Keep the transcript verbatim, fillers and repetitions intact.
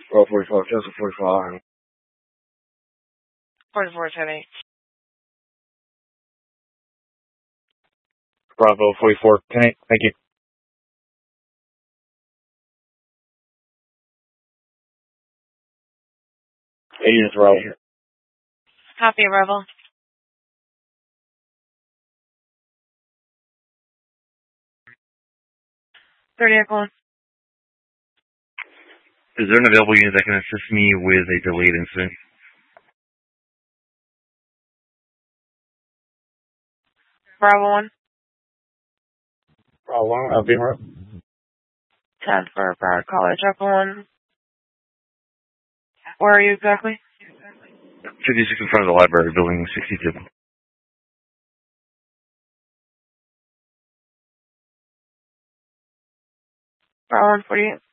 Bravo forty-four, Joseph forty-four. forty-four, ten eight. Bravo forty-four, ten eight. Thank you. Eight units are out here. Copy, Rebel. thirty Echo. Is there an available unit that can assist me with a delayed incident? Bravo one. Bravo one, I'll be in route. ten for Broward College. Echo one. Where are you exactly? fifty-six in front of the library, building sixty-two. Bravo one forty-eight.